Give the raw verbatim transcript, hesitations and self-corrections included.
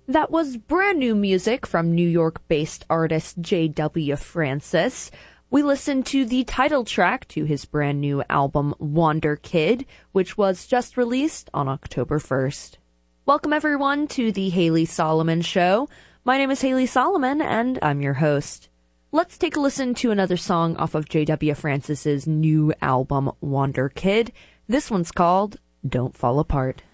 That was brand new music from New York-based artist J W Francis. We listened to the title track to his brand new album Wander Kid, which was just released on October first. Welcome everyone to the Haley Solomon Show. My name is Haley Solomon and I'm your host. Let's take a listen to another song off of J W Francis's new album Wander Kid. This one's called Don't Fall Apart.